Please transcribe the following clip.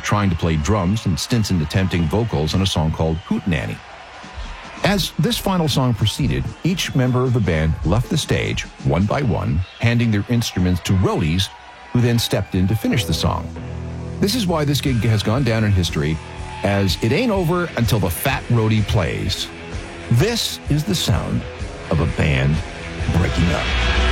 trying to play drums and Stinson attempting vocals on a song called Hootenanny. As this final song proceeded, each member of the band left the stage, one by one, handing their instruments to roadies, who then stepped in to finish the song. This is why this gig has gone down in history as it ain't over until the fat roadie plays. This is the sound of a band breaking up.